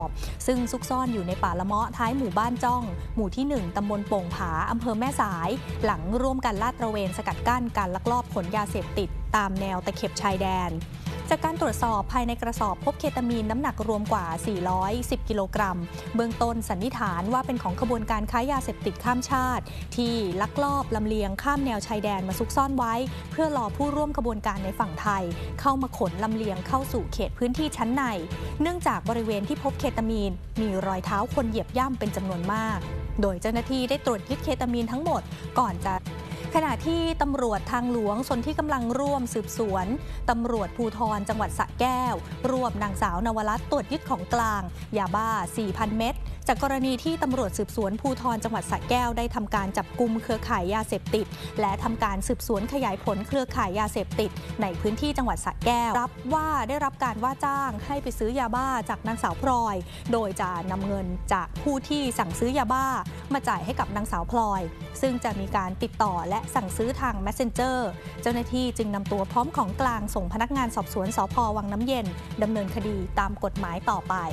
ซึ่งซุกซ่อนอยู่ในป่าละเมาะท้ายหมู่บ้านจ้องหมู่ที่1ตำบลโป่งผาอำเภอแม่สายหลังร่วมกันลาดตระเวนสกัดกั้นการลักลอบขนยาเสพติดตามแนวตะเข็บชายแดนจากการตรวจสอบภายในกระสอบพบเคตามีนน้ำหนักรวมกว่า410กิโลกรัมเบื้องต้นสันนิษฐานว่าเป็นของขบวนการค้ายาเสพติดข้ามชาติที่ลักลอบลำเลียงข้ามแนวชายแดนมาซุกซ่อนไว้เพื่อรอผู้ร่วมขบวนการในฝั่งไทยเข้ามาขนลำเลียงเข้าสู่เขตพื้นที่ชั้นในเนื่องจากบริเวณที่พบเคตามีนมีรอยเท้าคนเหยียบย่ำเป็นจำนวนมากโดยเจ้าหน้าที่ได้ตรวจยึดเคตามีนทั้งหมดก่อนจะขณะที่ตำรวจทางหลวงส่วนที่กำลังร่วมสืบสวนตำรวจภูธรจังหวัดสระแก้วรวบนางสาวนวรัตน์ตรวจยึดของกลางยาบ้า 4,000 เม็ดจากกรณีที่ตำรวจสืบสวนภูธรจังหวัดสระแก้วได้ทำการจับกุมเครือข่ายยาเสพติดและทำการสืบสวนขยายผลเครือข่ายยาเสพติดในพื้นที่จังหวัดสระแก้วรับว่าได้รับการว่าจ้างให้ไปซื้อยาบ้าจากนางสาวพลอยโดยจะนำเงินจากผู้ที่สั่งซื้อยาบ้ามาจ่ายให้กับนางสาวพลอยซึ่งจะมีการติดต่อและสั่งซื้อทาง Messenger เจ้าหน้าที่จึงนำตัวพร้อมของกลางส่งพนักงานสอบสวนสภ.วังน้ำเย็นดำเนินคดีตามกฎหมายต่อไป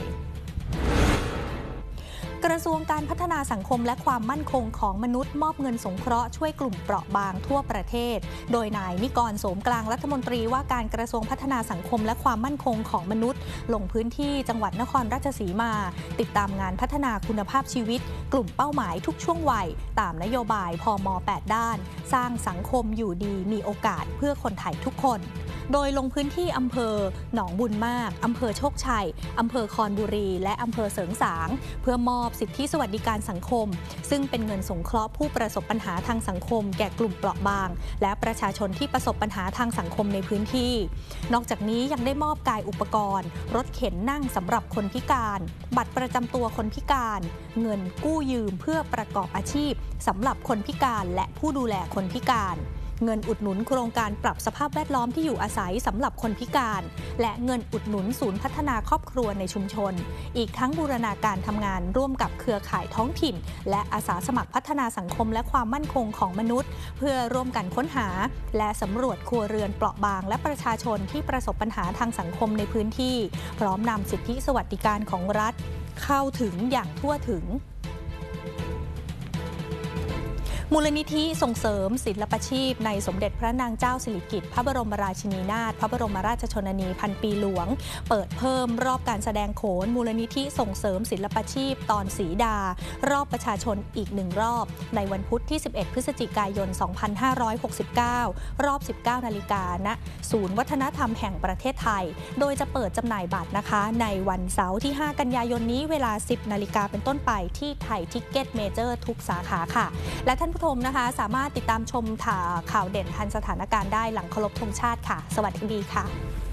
กระทรวงการพัฒนาสังคมและความมั่นคงของมนุษย์มอบเงินสงเคราะห์ช่วยกลุ่มเปราะบางทั่วประเทศโดยนายนิกร โสมกลางรัฐมนตรีว่าการกระทรวงพัฒนาสังคมและความมั่นคงของมนุษย์ลงพื้นที่จังหวัดนครราชสีมาติดตามงานพัฒนาคุณภาพชีวิตกลุ่มเป้าหมายทุกช่วงวัยตามนโยบายพม. 8 ด้านสร้างสังคมอยู่ดีมีโอกาสเพื่อคนไทยทุกคนโดยลงพื้นที่อำเภอหนองบุญมากอำเภอโชคชัยอำเภอคอนบุรีและอำเภอเสริงสางเพื่อมอบสิทธิสวัสดิการสังคมซึ่งเป็นเงินสงเคราะห์ผู้ประสบปัญหาทางสังคมแก่กลุ่มเปราะบางและประชาชนที่ประสบปัญหาทางสังคมในพื้นที่นอกจากนี้ยังได้มอบกายอุปกรณ์รถเข็นนั่งสำหรับคนพิการบัตรประจำตัวคนพิการเงินกู้ยืมเพื่อประกอบอาชีพสำหรับคนพิการและผู้ดูแลคนพิการเงินอุดหนุนโครงการปรับสภาพแวดล้อมที่อยู่อาศัยสำหรับคนพิการและเงินอุดหนุนศูนย์พัฒนาครอบครัวในชุมชนอีกทั้งบูรณาการทำงานร่วมกับเครือข่ายท้องถิ่นและอาสาสมัครพัฒนาสังคมและความมั่นคงของมนุษย์เพื่อร่วมกันค้นหาและสำรวจครัวเรือนเปราะบางและประชาชนที่ประสบปัญหาทางสังคมในพื้นที่พร้อมนำสิทธิสวัสดิการของรัฐเข้าถึงอย่างทั่วถึงมูลนิธิส่งเสริมศิลปาชีพในสมเด็จพระนางเจ้าสิริกิติ์พระบรมราชินีนาถพระบรมราชชนนีพันปีหลวงเปิดเพิ่มรอบการแสดงโขนมูลนิธิส่งเสริมศิลปาชีพตอนศรีดารอบประชาชนอีก1รอบในวันพุธที่11พฤศจิกายน2569รอบ 19 นาฬิกาณศูนย์วัฒนธรรมแห่งประเทศไทยโดยจะเปิดจำหน่ายบัตรนะคะในวันเสาร์ที่5กันยายนนี้เวลา 10 นาฬิกาเป็นต้นไปที่ไทยทิกเก็ตเมเจอร์ทุกสาขาค่ะและท่านผู้ชมนะคะสามารถติดตามชมข่าวเด่นทันสถานการณ์ได้หลังเคารพธงชาติค่ะสวัสดีค่ะ